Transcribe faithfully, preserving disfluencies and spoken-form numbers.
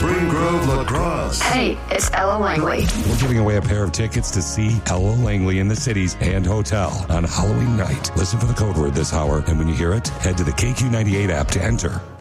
Spring Grove Lacrosse. Hey, it's Ella Langley. We're giving away a pair of tickets to see Ella Langley in the Cities and Hotel on Halloween night. Listen for the code word this hour, and when you hear it, head to the K Q ninety-eight app to enter.